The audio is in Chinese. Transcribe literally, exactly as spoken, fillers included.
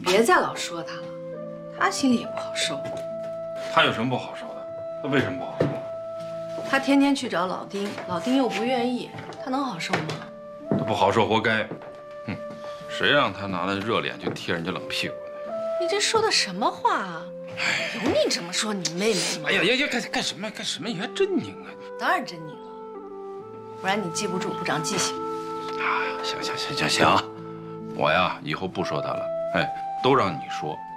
别再老说他了，他心里也不好受。 他有什么不好受的？他为什么不好受？ 他天天去找老丁，老丁又不愿意，他能好受吗？ 他不好受，活该。哼，谁让他拿了热脸就贴人家冷屁股呢？ 你这说的什么话啊？有你这么说你妹妹吗？ 哎呀呀呀，干干什么干什么？你还真拧啊！ 当然真拧了，不然你记不住，不长记性。 啊，行行行行行，我呀以后不说他了。哎，都让你说。